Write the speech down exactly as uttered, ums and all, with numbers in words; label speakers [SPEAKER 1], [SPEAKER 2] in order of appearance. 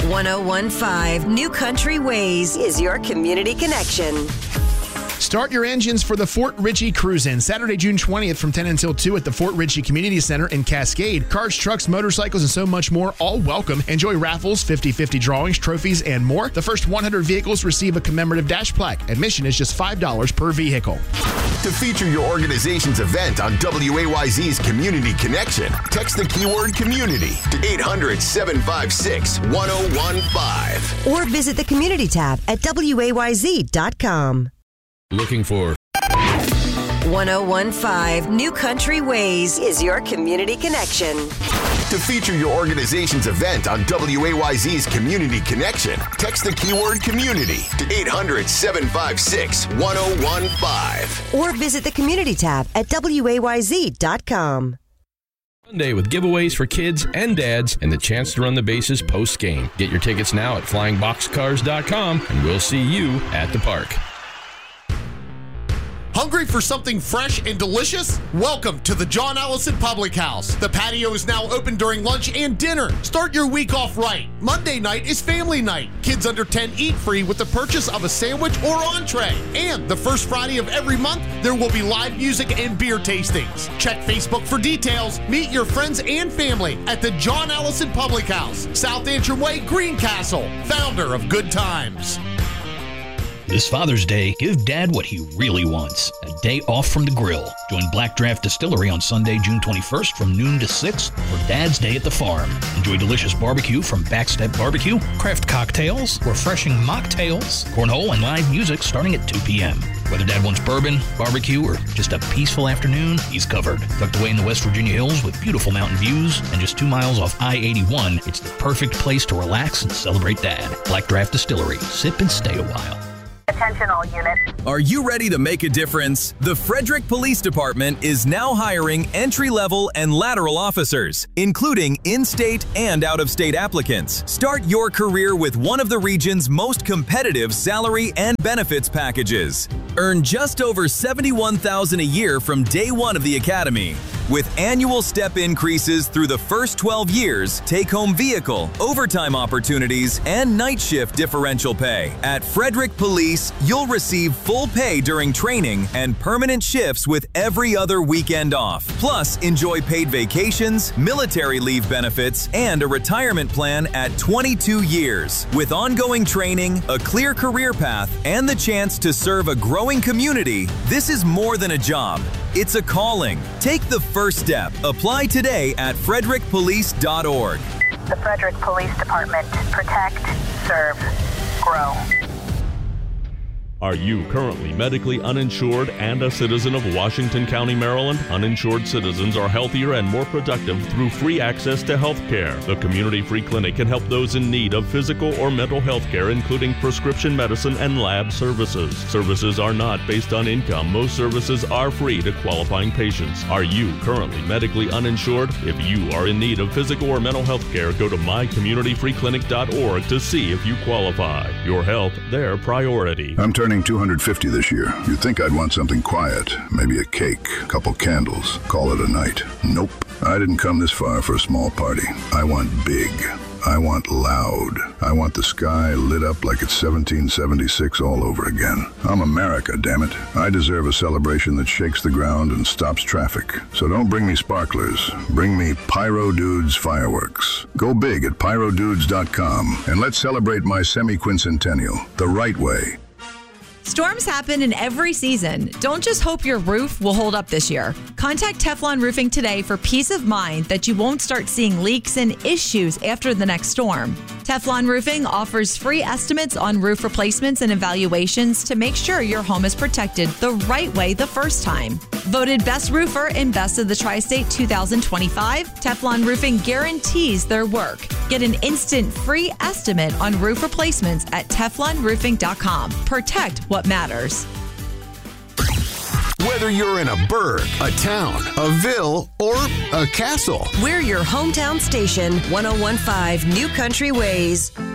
[SPEAKER 1] one oh one five New Country Ways is your community connection.
[SPEAKER 2] Start your engines for the Fort Ritchie Cruise-In, Saturday, June twentieth from ten until two at the Fort Ritchie Community Center in Cascade. Cars, trucks, motorcycles, and so much more, all welcome. Enjoy raffles, fifty-fifty drawings, trophies, and more. The first one hundred vehicles receive a commemorative dash plaque. Admission is just five dollars per vehicle.
[SPEAKER 3] To feature your organization's event on W A Y Z's Community Connection, text the keyword community to eight hundred, seven five six, one oh one five.
[SPEAKER 1] Or visit the community tab at W A Y Z dot com.
[SPEAKER 4] Looking for
[SPEAKER 1] one oh one five New Country Ways is your community connection.
[SPEAKER 3] To feature your organization's event on W A Y Z's Community Connection, text the keyword community to eight hundred, seven five six, one oh one five.
[SPEAKER 1] Or visit the community tab at W A Y Z dot com.
[SPEAKER 4] Sunday with giveaways for kids and dads and the chance to run the bases post-game. Get your tickets now at flying box cars dot com and we'll see you at the park.
[SPEAKER 5] Hungry for something fresh and delicious? Welcome to the John Allison Public House. The patio is now open during lunch and dinner. Start your week off right. Monday night is family night. Kids under ten eat free with the purchase of a sandwich or entree. And the first Friday of every month, there will be live music and beer tastings. Check Facebook for details. Meet your friends and family at the John Allison Public House, South Antrim Way, Greencastle, founder of Good Times.
[SPEAKER 6] This Father's Day, give Dad what he really wants, a day off from the grill. Join Black Draft Distillery on Sunday, June twenty-first from noon to six for Dad's Day at the Farm. Enjoy delicious barbecue from Backstep Barbecue, craft cocktails, refreshing mocktails, cornhole, and live music starting at two p.m. Whether Dad wants bourbon, barbecue, or just a peaceful afternoon, he's covered. Tucked away in the West Virginia hills with beautiful mountain views and just two miles off I eighty-one, it's the perfect place to relax and celebrate Dad. Black Draft Distillery. Sip and stay a while.
[SPEAKER 7] Attention all units.
[SPEAKER 8] Are you ready to make a difference? The Frederick Police Department is now hiring entry-level and lateral officers, including in-state and out-of-state applicants. Start your career with one of the region's most competitive salary and benefits packages. Earn just over seventy-one thousand dollars a year from day one of the academy. With annual step increases through the first twelve years, take-home vehicle, overtime opportunities, and night shift differential pay. At Frederick Police, you'll receive full pay during training and permanent shifts with every other weekend off. Plus, enjoy paid vacations, military leave benefits, and a retirement plan at twenty-two years. With ongoing training, a clear career path, and the chance to serve a growing community, this is more than a job. It's a calling. Take the first step. Apply today at frederick police dot org.
[SPEAKER 7] The Frederick Police Department. Protect, serve, grow.
[SPEAKER 9] Are you currently medically uninsured and a citizen of Washington County, Maryland? Uninsured citizens are healthier and more productive through free access to health care. The Community Free Clinic can help those in need of physical or mental health care, including prescription medicine and lab services. Services are not based on income. Most services are free to qualifying patients. Are you currently medically uninsured? If you are in need of physical or mental health care, go to my community free clinic dot org to see if you qualify. Your health, their priority.
[SPEAKER 10] I'm turning two hundred fifty this year. You'd think I'd want something quiet, maybe a cake, a couple candles, call it a night. Nope. I didn't come this far for a small party. I want big. I want loud. I want the sky lit up like it's seventeen seventy-six all over again. I'm America, damn it. I deserve a celebration that shakes the ground and stops traffic. So don't bring me sparklers. Bring me Pyro Dudes fireworks. Go big at pyro dudes dot com and let's celebrate my semi-quincentennial the right way.
[SPEAKER 11] Storms happen in every season. Don't just hope your roof will hold up this year. Contact Teflon Roofing today for peace of mind that you won't start seeing leaks and issues after the next storm. Teflon Roofing offers free estimates on roof replacements and evaluations to make sure your home is protected the right way the first time. Voted Best Roofer in Best of the Tri-State two thousand twenty-five, Teflon Roofing guarantees their work. Get an instant free estimate on roof replacements at teflon roofing dot com. Protect what matters.
[SPEAKER 3] Whether you're in a burg, a town, a ville, or a castle,
[SPEAKER 1] we're your hometown station, one oh one five New Country Ways.